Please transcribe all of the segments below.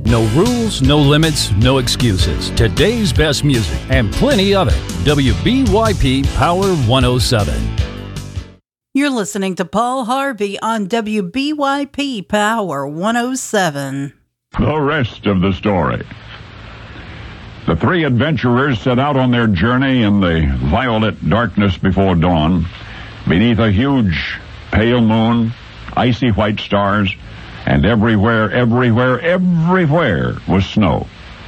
No rules, no limits, no excuses. Today's best music and plenty of it. WBYP Power 107. You're listening to Paul Harvey on WBYP Power 107. The rest of the story. The three adventurers set out on their journey in the violet darkness before dawn, beneath a huge pale moon, icy white stars, and everywhere was snow.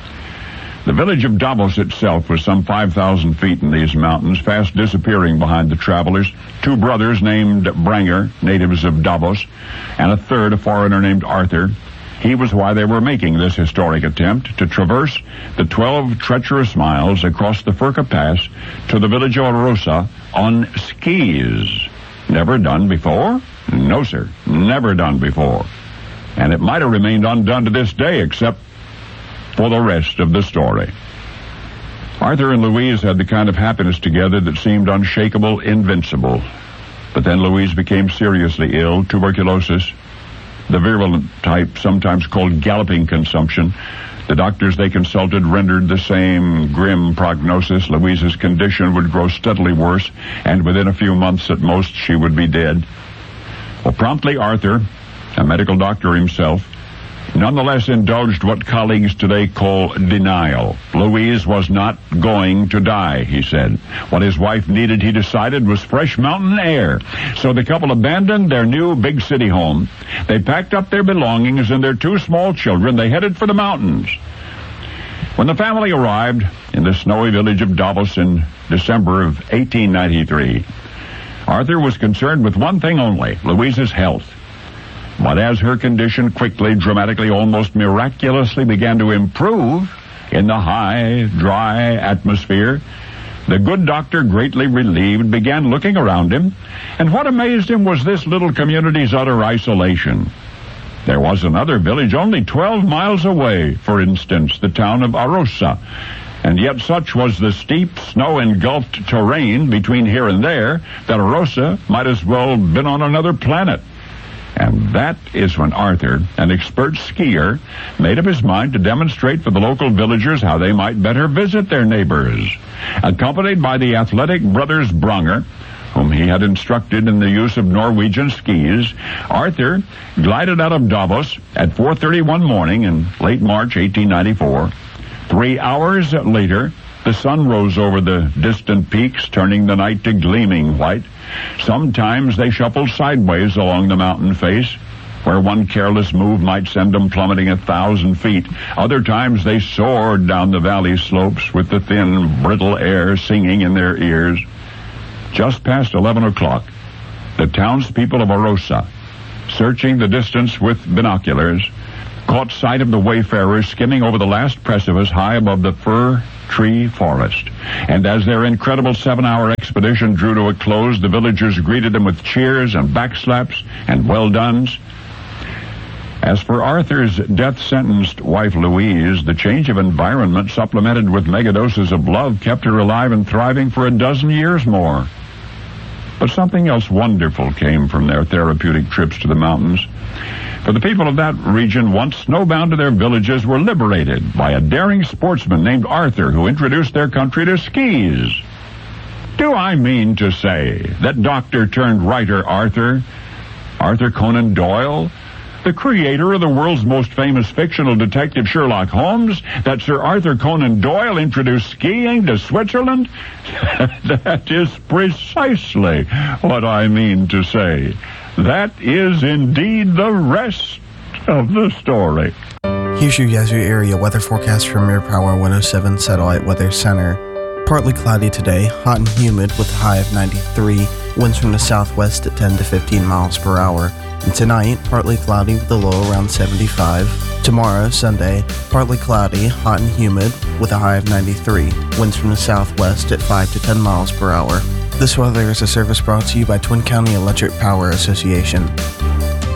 The village of Davos itself was some 5,000 feet in these mountains, fast disappearing behind the travelers. Two brothers named Branger, natives of Davos, and a third, a foreigner named Arthur. He was why they were making this historic attempt to traverse the 12 treacherous miles across the Furka Pass to the village of Arosa on skis. Never done before? No, sir, never done before. And it might have remained undone to this day, except for the rest of the story. Arthur and Louise had the kind of happiness together that seemed unshakable, invincible. But then Louise became seriously ill, tuberculosis, the virulent type sometimes called galloping consumption. The doctors they consulted rendered the same grim prognosis. Louise's condition would grow steadily worse, and within a few months at most, she would be dead. Well, promptly Arthur, a medical doctor himself, nonetheless indulged what colleagues today call denial. Louise was not going to die, he said. What his wife needed, he decided, was fresh mountain air. So the couple abandoned their new big city home. They packed up their belongings and their two small children. They headed for the mountains. When the family arrived in the snowy village of Davos in December of 1893, Arthur was concerned with one thing only, Louise's health. But as her condition quickly, dramatically, almost miraculously began to improve in the high, dry atmosphere, the good doctor, greatly relieved, began looking around him, and what amazed him was this little community's utter isolation. There was another village only 12 miles away, for instance, the town of Arosa, and yet such was the steep, snow-engulfed terrain between here and there that Arosa might as well have been on another planet. And that is when Arthur, an expert skier, made up his mind to demonstrate for the local villagers how they might better visit their neighbors. Accompanied by the athletic brothers Branger, whom he had instructed in the use of Norwegian skis, Arthur glided out of Davos at 4:30 one morning in late March 1894. 3 hours later, the sun rose over the distant peaks, turning the night to gleaming white. Sometimes they shuffled sideways along the mountain face, where one careless move might send them plummeting 1,000 feet. Other times they soared down the valley slopes with the thin, brittle air singing in their ears. Just past 11 o'clock, the townspeople of Arosa, searching the distance with binoculars, caught sight of the wayfarers skimming over the last precipice high above the fir tree forest. And as their incredible 7-hour expedition drew to a close, the villagers greeted them with cheers and backslaps and well-dones. As for Arthur's death-sentenced wife Louise, the change of environment supplemented with megadoses of love kept her alive and thriving for a dozen years more. But something else wonderful came from their therapeutic trips to the mountains. For the people of that region, once snowbound to their villages, were liberated by a daring sportsman named Arthur, who introduced their country to skis. Do I mean to say that doctor-turned-writer Arthur Conan Doyle, the creator of the world's most famous fictional detective Sherlock Holmes, that Sir Arthur Conan Doyle introduced skiing to Switzerland? That is precisely what I mean to say. That is indeed the rest of the story. Here's your Yazoo area weather forecast from your Power 107 Satellite Weather Center. Partly cloudy today, hot and humid with a high of 93, winds from the southwest at 10 to 15 miles per hour. And tonight, partly cloudy with a low around 75. Tomorrow, Sunday, partly cloudy, hot and humid with a high of 93, winds from the southwest at 5 to 10 miles per hour. This weather is a service brought to you by Twin County Electric Power Association.